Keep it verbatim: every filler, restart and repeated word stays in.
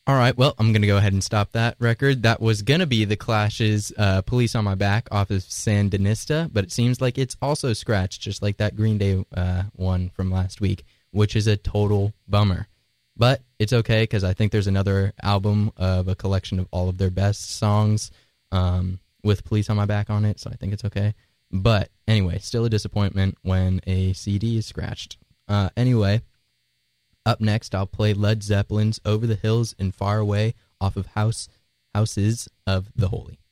All right, well, I'm going to go ahead and stop that record. That was going to be The Clash's uh, Police on My Back off of Sandinista, but it seems like it's also scratched, just like that Green Day uh, one from last week, which is a total bummer. But it's okay, because I think there's another album of a collection of all of their best songs um, with Police on My Back on it, so I think it's okay. But anyway, still a disappointment when a C D is scratched. Uh, anyway... Up next, I'll play Led Zeppelin's Over the Hills and Far Away off of House Houses of the Holy.